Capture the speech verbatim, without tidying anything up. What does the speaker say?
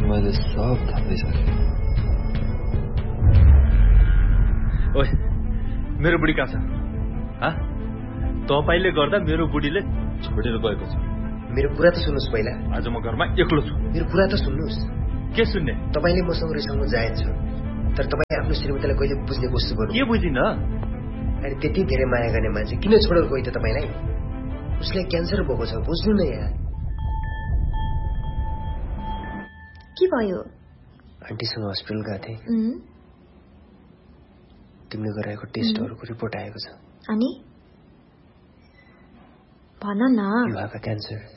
मैले सब थाप्दैसकेँ। ओए मेरो बुढी कहाँ छ? हा? तपाईले गर्दा मेरो बुढीले छोडेर गएको छ। मेरो कुरा त सुन्नुस् पहिला। आज म घरमा एक्लो छु। मेरो कुरा त सुन्नुस्। के सुन्ने? तपाईले मसँग रिसाउनु जायज छ, तर तपाईले आफ्नो श्रीमतीलाई कहिले बुझ्ने कोसिस गर्नु। के बुझिन? अरे त्यति धेरै माया गर्ने मान्छे किन छोडेर गयो त तपाईलाई? उसले क्यान्सर भएको छ, बुझ्नु न यार। के भयो? आन्टीसँग हस्पिटल गएको थिएँ। तिमीले गराएको टेस्टहरूको रिपोर्ट आएको छ। अनि भन न। You have a cancer.